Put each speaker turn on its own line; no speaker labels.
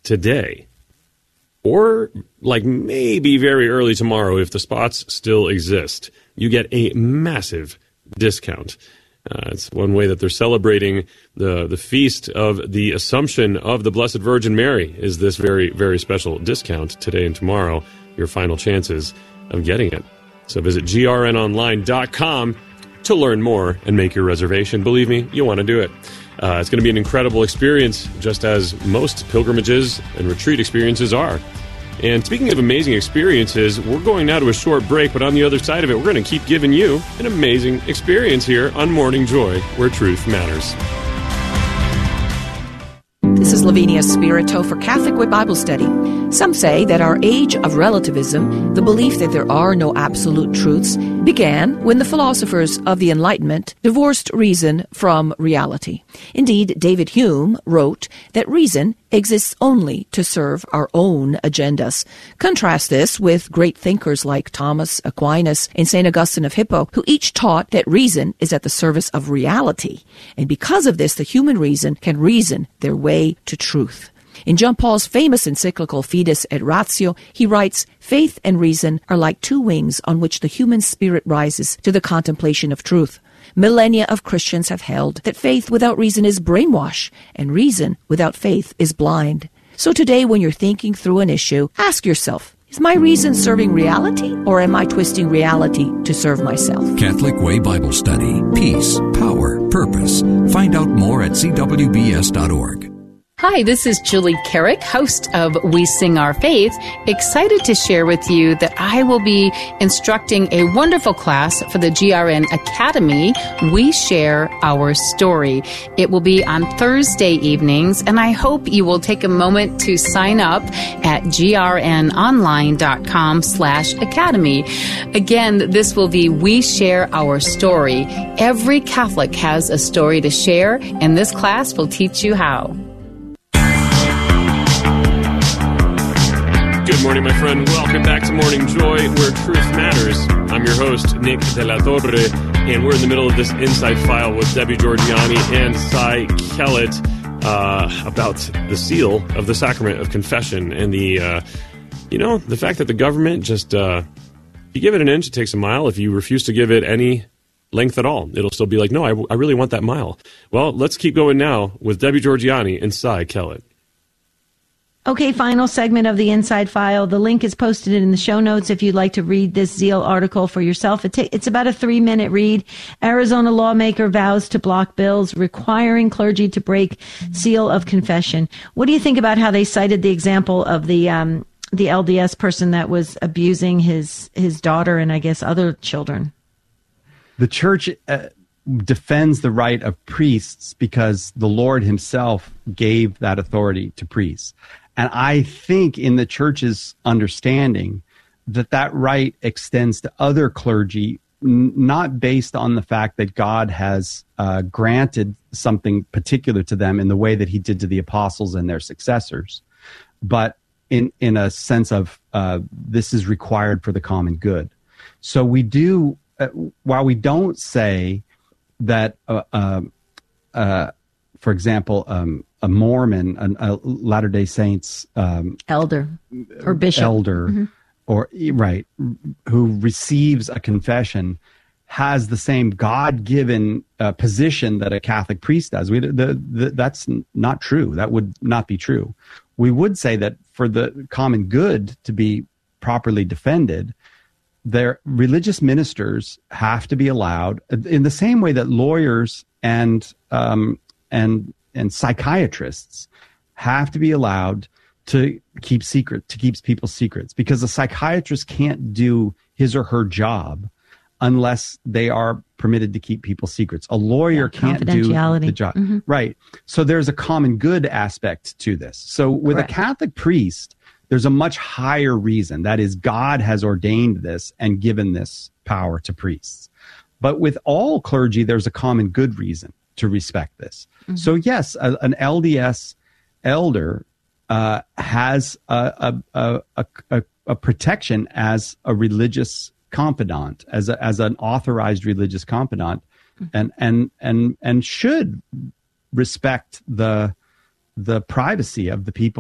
today, or like maybe very early tomorrow if the spots still exist, you get a massive discount. It's one way that they're celebrating the feast of the Assumption of the Blessed Virgin Mary is this very, very special discount today and tomorrow, your final chances of getting it. So visit grnonline.com to learn more and make your reservation. Believe me, you'll want to do it. It's going to be an incredible experience, just as most pilgrimages and retreat experiences are. And speaking of amazing experiences, we're going now to a short break, but on the other side of it, we're going to keep giving you an amazing experience here on Morning Joy, where truth matters.
This is Lavinia Spirito for Catholic Way Bible Study. Some say that our age of relativism, the belief that there are no absolute truths, began when the philosophers of the Enlightenment divorced reason from reality. Indeed, David Hume wrote that reason exists only to serve our own agendas. Contrast this with great thinkers like Thomas Aquinas and St. Augustine of Hippo, who each taught that reason is at the service of reality. And because of this, the human reason can reason their way to truth. In John Paul's famous encyclical Fides et Ratio, he writes, "Faith and reason are like two wings on which the human spirit rises to the contemplation of truth. Millennia of Christians have held that faith without reason is brainwash, and reason without faith is blind. So today, when you're thinking through an issue, ask yourself, is my reason serving reality, or am I twisting reality to serve myself?"
Catholic Way Bible Study. Peace, power, purpose. Find out more at cwbs.org.
Hi, this is Julie Carrick, host of We Sing Our Faith, excited to share with you that I will be instructing a wonderful class for the GRN Academy, We Share Our Story. It will be on Thursday evenings, and I hope you will take a moment to sign up at grnonline.com/academy. Again, this will be We Share Our Story. Every Catholic has a story to share, and this class will teach you how.
Good morning, my friend. Welcome back to Morning Joy, where truth matters. I'm your host, Nick De La Torre, and we're in the middle of this Inside File with Debbie Georgianni and Cy Kellett about the seal of the sacrament of confession and the fact that the government just, if you give it an inch, it takes a mile. If you refuse to give it any length at all, it'll still be like, no, I really want that mile. Well, let's keep going now with Debbie Georgianni and Cy Kellett.
Okay, final segment of the Inside File. The link is posted in the show notes if you'd like to read this Zeal article for yourself. It's about a 3-minute read. Arizona lawmaker vows to block bills requiring clergy to break seal of confession. What do you think about how they cited the example of the LDS person that was abusing his daughter and I guess other children?
The church defends the right of priests because the Lord himself gave that authority to priests. And I think in the church's understanding that right extends to other clergy, not based on the fact that God has granted something particular to them in the way that he did to the apostles and their successors, but in a sense of this is required for the common good. So we do, while we don't say that, for example, a Mormon, a Latter-day Saints
elder or bishop,
mm-hmm. or right, who receives a confession, has the same God-given position that a Catholic priest does. That's not true. That would not be true. We would say that for the common good to be properly defended, their religious ministers have to be allowed, in the same way that lawyers and psychiatrists have to be allowed to keep people's secrets, because a psychiatrist can't do his or her job unless they are permitted to keep people's secrets. A lawyer can't do the job. Mm-hmm. Right. So there's a common good aspect to this. So with a Catholic priest, there's a much higher reason. That is, God has ordained this and given this power to priests. But with all clergy, there's a common good reason to respect this. Mm-hmm. So yes, an LDS elder has a protection as a religious confidant, as an authorized religious confidant, and should respect the privacy of the people